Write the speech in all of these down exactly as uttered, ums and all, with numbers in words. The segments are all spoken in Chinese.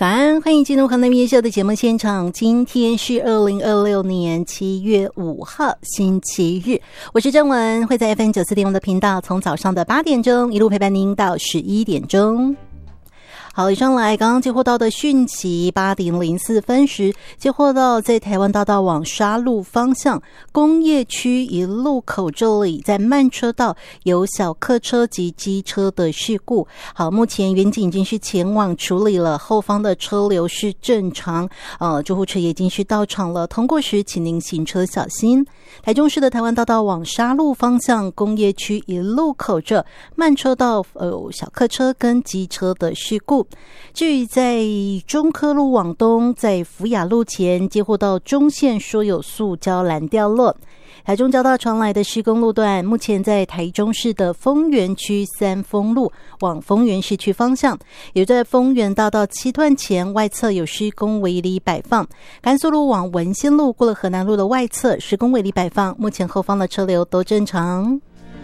早安，欢迎进入河南夜秀的节目现场。今天是二零二六年七月五号，星期日。我是郑文，会在 F M 九四点五 的频道，从早上的八点钟一路陪伴您到十一点钟。好，以上来刚刚接获到的讯息，八点零四分时接获到在台湾大道往沙鹿方向工业区一路口这里，在慢车道有小客车及机车的事故。好，目前员警已经是前往处理了，后方的车流是正常，呃，救护车也已经是到场了。通过时请您行车小心。台中市的台湾大道往沙鹿方向工业区一路口这慢车道有小客车跟机车的事故。至于在中科路往东，在福雅路前接获到中线说有塑胶篮掉落。台中交大传来的施工路段，目前在台中市的丰原区三丰路往丰原市区方向，也在丰原大道七段前外侧有施工围篱摆放。甘肃路往文心路过了河南路的外侧施工围篱摆放，目前后方的车流都正常。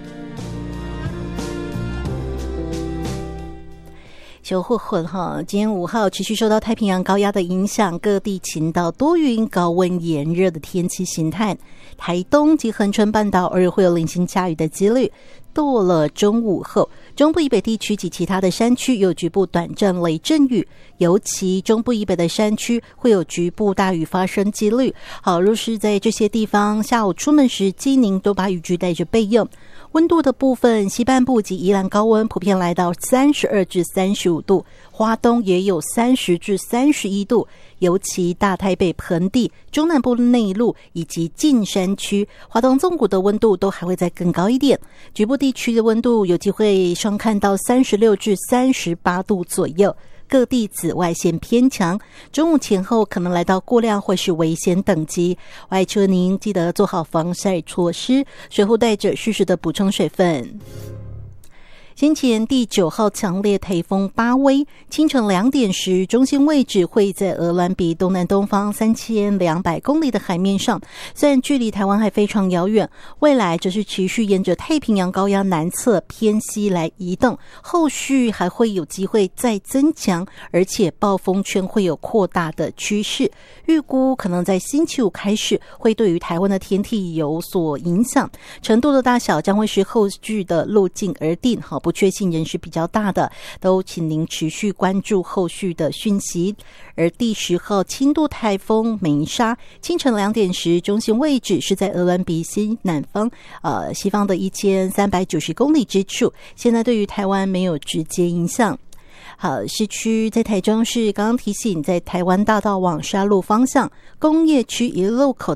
休混混哈，今天五号持续受到太平洋高压的影响，各地晴到多云、高温炎热的天气形态。台东及恒春半岛偶尔会有零星下雨的几率。到了中午后，中部以北地区及其他的山区有局部短暂雷阵雨，尤其中部以北的山区会有局部大雨发生几率。好，若是在这些地方下午出门时，建议您都把雨具带着备用。温度的部分，西半部及宜兰高温普遍来到三十二至三十五度，花东也有三十至三十一度，尤其大台北盆地、中南部内陆以及近山区、花东纵谷的温度都还会再更高一点，局部地区的温度有机会上看到三十六至三十八度左右。各地紫外线偏强，中午前后可能来到过量或是危险等级。外出您记得做好防晒措施，水壶带着适时的补充水分。先前第九号强烈台风巴威，清晨两点时，中心位置会在鹅銮鼻东南东方三千两百公里的海面上，虽然距离台湾还非常遥远，未来则是持续沿着太平洋高压南侧偏西来移动，后续还会有机会再增强，而且暴风圈会有扩大的趋势，预估可能在星期五开始会对于台湾的天气有所影响，程度的大小将会是后续的路径而定，好，不确信仍是比较大的，都请您持续关注后续的讯息。而第十号轻度台风梅莎，清晨两点时，中心位置是在鹅銮鼻西南方呃西方的一千三百九十公里之处，现在对于台湾没有直接影响。好，市区在台中市刚刚提醒，在台湾大道往沙鹿方向工业区一路口